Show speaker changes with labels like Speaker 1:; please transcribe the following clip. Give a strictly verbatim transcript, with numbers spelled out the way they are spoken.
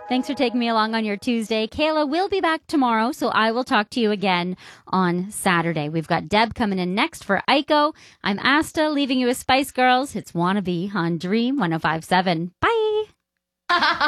Speaker 1: Thanks for taking me along on your Tuesday. Kayla will be back tomorrow, so I will talk to you again on Saturday. We've got Deb coming in next for Aiko. I'm Asta, leaving you with Spice Girls. It's Wannabe on Dream one oh five point seven. Bye.